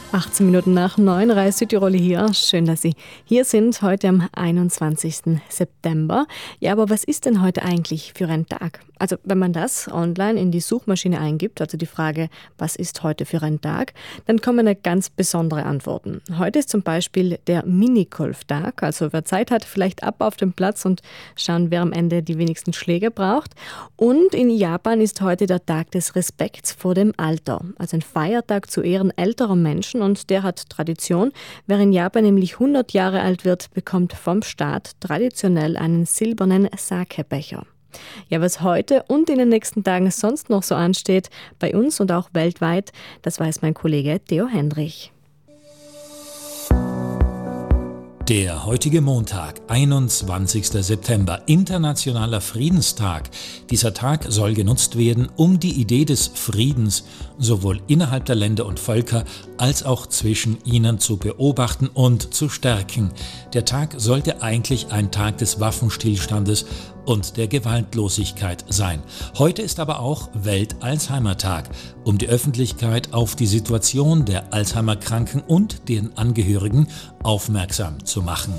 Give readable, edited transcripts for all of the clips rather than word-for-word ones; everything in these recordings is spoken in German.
18 Minuten nach 9, Reis Südtirol hier. Schön, dass Sie hier sind, heute am 21. September. Ja, aber was ist denn heute eigentlich für ein Tag? Also wenn man das online in die Suchmaschine eingibt, also die Frage, was ist heute für ein Tag, dann kommen eine ganz besondere Antworten. Heute ist zum Beispiel der Minigolftag, also wer Zeit hat, vielleicht ab auf den Platz und schauen, wer am Ende die wenigsten Schläge braucht. Und in Japan ist heute der Tag des Respekts vor dem Alter, also ein Feiertag zu Ehren älterer Menschen und der hat Tradition. Wer in Japan nämlich 100 Jahre alt wird, bekommt vom Staat traditionell einen silbernen Sake-Becher. Ja, was heute und in den nächsten Tagen sonst noch so ansteht, bei uns und auch weltweit, das weiß mein Kollege Theo Hendrich. Der heutige Montag, 21. September, internationaler Friedenstag. Dieser Tag soll genutzt werden, um die Idee des Friedens sowohl innerhalb der Länder und Völker als auch zwischen ihnen zu beobachten und zu stärken. Der Tag sollte eigentlich ein Tag des Waffenstillstandes und der Gewaltlosigkeit sein. Heute ist aber auch Welt-Alzheimer-Tag, um die Öffentlichkeit auf die Situation der Alzheimer-Kranken und deren Angehörigen aufmerksam zu machen.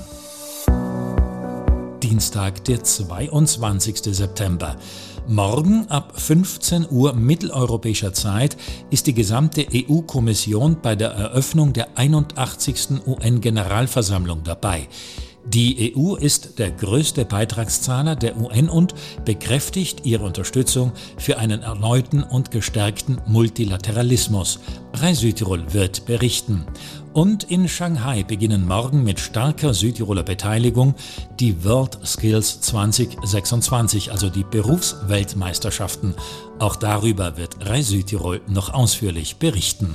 Dienstag, der 22. September. Morgen ab 15 Uhr mitteleuropäischer Zeit ist die gesamte EU-Kommission bei der Eröffnung der 81. UN-Generalversammlung dabei. Die EU ist der größte Beitragszahler der UN und bekräftigt ihre Unterstützung für einen erneuten und gestärkten Multilateralismus. Reis Südtirol wird berichten. Und in Shanghai beginnen morgen mit starker Südtiroler Beteiligung die World Skills 2026, also die Berufsweltmeisterschaften. Auch darüber wird Reis Südtirol noch ausführlich berichten.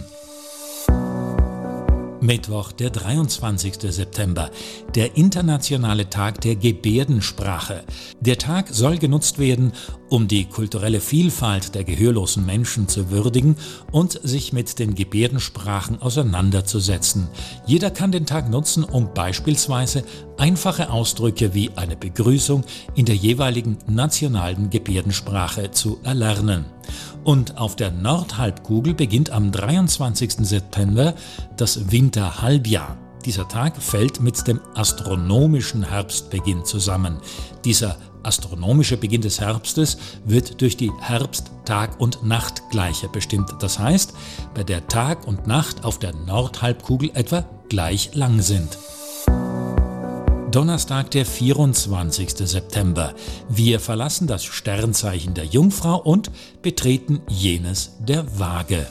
Mittwoch, der 23. September, der internationale Tag der Gebärdensprache. Der Tag soll genutzt werden, um die kulturelle Vielfalt der gehörlosen Menschen zu würdigen und sich mit den Gebärdensprachen auseinanderzusetzen. Jeder kann den Tag nutzen, um beispielsweise einfache Ausdrücke wie eine Begrüßung in der jeweiligen nationalen Gebärdensprache zu erlernen. Und auf der Nordhalbkugel beginnt am 23. September das Winterhalbjahr. Dieser Tag fällt mit dem astronomischen Herbstbeginn zusammen. Dieser astronomische Beginn des Herbstes wird durch die Herbst-Tag- und Nachtgleiche bestimmt. Das heißt, bei der Tag und Nacht auf der Nordhalbkugel etwa gleich lang sind. Donnerstag, der 24. September. Wir verlassen das Sternzeichen der Jungfrau und betreten jenes der Waage.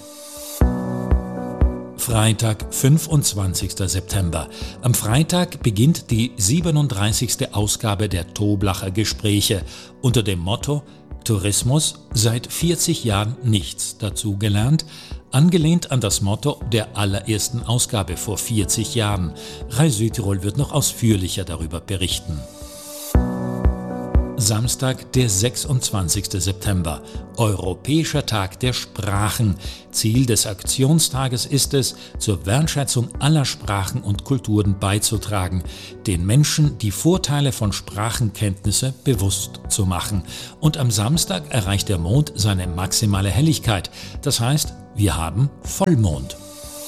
Freitag, 25. September. Am Freitag beginnt die 37. Ausgabe der Toblacher Gespräche unter dem Motto Tourismus, seit 40 Jahren nichts dazugelernt, angelehnt an das Motto der allerersten Ausgabe vor 40 Jahren. Reis Südtirol wird noch ausführlicher darüber berichten. Samstag, der 26. September, Europäischer Tag der Sprachen. Ziel des Aktionstages ist es, zur Wertschätzung aller Sprachen und Kulturen beizutragen, den Menschen die Vorteile von Sprachenkenntnisse bewusst zu machen. Und am Samstag erreicht der Mond seine maximale Helligkeit. Das heißt, wir haben Vollmond.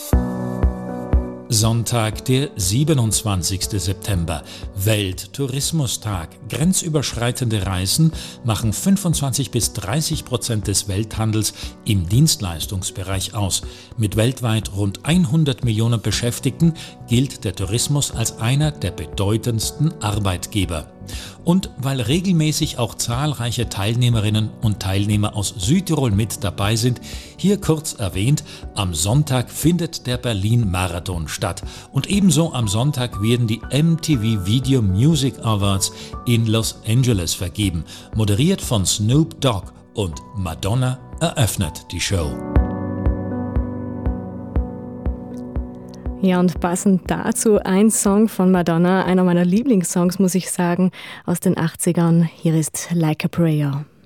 Sonntag, der 27. September, Welttourismustag. Grenzüberschreitende Reisen machen 25-30% des Welthandels im Dienstleistungsbereich aus. Mit weltweit rund 100 Millionen Beschäftigten gilt der Tourismus als einer der bedeutendsten Arbeitgeber. Und weil regelmäßig auch zahlreiche Teilnehmerinnen und Teilnehmer aus Südtirol mit dabei sind, hier kurz erwähnt, am Sonntag findet der Berlin-Marathon statt. Und ebenso am Sonntag werden die MTV Video Music Awards in Los Angeles vergeben. Moderiert von Snoop Dogg und Madonna eröffnet die Show. Ja, und passend dazu ein Song von Madonna, einer meiner Lieblingssongs, muss ich sagen, aus den 80ern. Hier ist Like a Prayer.